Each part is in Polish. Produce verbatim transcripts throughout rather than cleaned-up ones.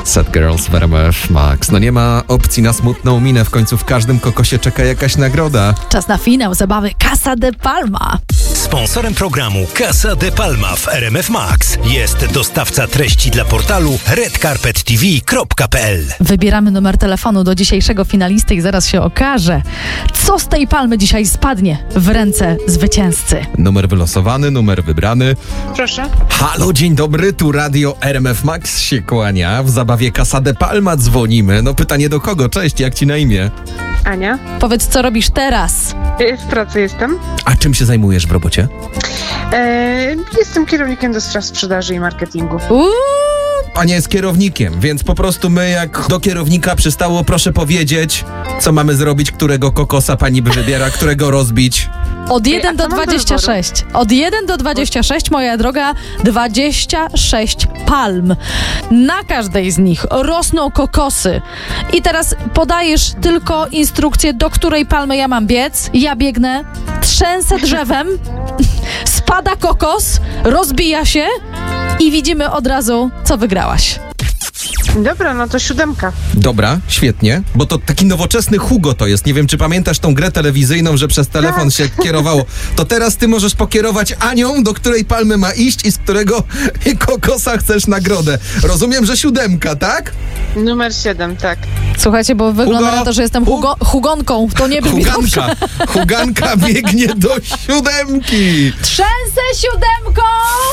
Sad Girls w R M F Max. No nie ma opcji na smutną minę, w końcu w każdym kokosie czeka jakaś nagroda. Czas na finał zabawy Casa de Palma. Sponsorem programu Casa de Palma w R M F Max jest dostawca treści dla portalu red carpet t v kropka p l. Wybieramy numer telefonu do dzisiejszego finalisty i zaraz się okaże, co z tej palmy dzisiaj spadnie w ręce zwycięzcy. Numer wylosowany, numer wybrany. Proszę. Halo, dzień dobry, tu radio R M F Max się kłania. W zabawie Casa de Palma dzwonimy. No pytanie do kogo? Cześć, jak ci na imię? Ania. Powiedz, co robisz teraz? Y, W pracy jestem. A czym się zajmujesz w robocie? E, jestem kierownikiem do spraw sprzedaży i marketingu. Uuu, Ania jest kierownikiem, więc po prostu my jak do kierownika przystało, proszę powiedzieć, co mamy zrobić, którego kokosa pani by wybiera, którego rozbić. od jeden a do co mam do dwudziestu sześciu. Od jeden do dwudziestu sześciu, moja droga, dwadzieścia sześć palm. Na każdej z nich rosną kokosy. I teraz podajesz tylko instrukcję, do której palmy ja mam biec. Ja biegnę, trzęsę drzewem, spada kokos, rozbija się i widzimy od razu, co wygrałaś. Dobra, no to siódemka. Dobra, świetnie, bo to taki nowoczesny Hugo to jest. Nie wiem, czy pamiętasz tą grę telewizyjną, że przez telefon się kierowało. To teraz ty możesz pokierować Anią, do której palmy ma iść i z którego kokosa chcesz nagrodę. Rozumiem, że siódemka, tak? Numer siedem, tak. Słuchajcie, bo wygląda Hugo, na to, że jestem Hu- hugo, hugonką. To nie brzmi dobrze. Huganka. Huganka biegnie do siódemki. Trzęsę siódemką!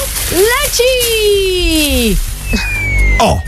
Leci! O!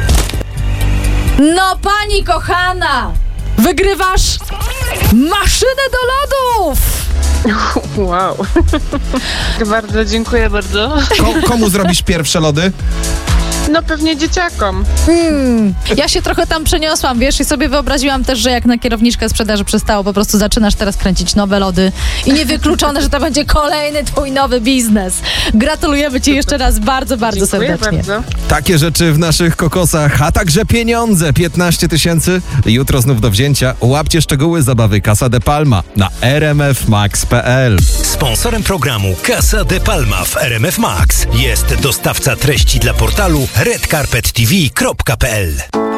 No, pani kochana! Wygrywasz maszynę do lodów! Wow. Bardzo dziękuję bardzo. Ko- komu zrobisz pierwsze lody? No pewnie dzieciakom. Hmm. Ja się trochę tam przeniosłam, wiesz, i sobie wyobraziłam też, że jak na kierowniczkę sprzedaży przystało, po prostu zaczynasz teraz kręcić nowe lody i niewykluczone, że to będzie kolejny twój nowy biznes. Gratulujemy ci jeszcze raz bardzo, bardzo Dziękuję serdecznie. bardzo. Takie rzeczy w naszych kokosach, a także pieniądze. piętnaście tysięcy. Jutro znów do wzięcia. Łapcie szczegóły zabawy Casa de Palma na r m f max kropka p l. Sponsorem programu Casa de Palma w R M F Max jest dostawca treści dla portalu red carpet t v kropka p l.